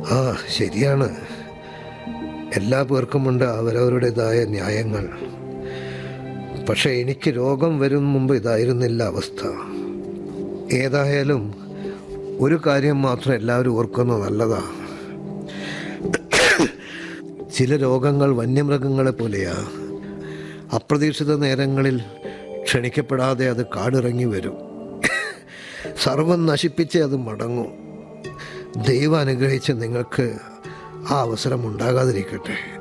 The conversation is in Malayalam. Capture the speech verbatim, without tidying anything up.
ആ ശരിയാണ്, എല്ലാ പേർക്കുമുണ്ട് അവരവരുടേതായ ന്യായങ്ങൾ. പക്ഷെ എനിക്ക് രോഗം വരും മുമ്പ് ഇതായിരുന്നില്ല അവസ്ഥ. ഏതായാലും ഒരു കാര്യം മാത്രം എല്ലാവരും ഓർക്കുന്നത് നല്ലതാ. ചില രോഗങ്ങൾ വന്യമൃഗങ്ങളെ പോലെയാ. അപ്രതീക്ഷിത നേരങ്ങളിൽ ക്ഷണിക്കപ്പെടാതെ അത് കാടിറങ്ങി വരും. സർവം നശിപ്പിച്ച് അത് മടങ്ങും. ദൈവം അനുഗ്രഹിച്ച് നിങ്ങൾക്ക് ആ അവസരം ഉണ്ടാകാതിരിക്കട്ടെ.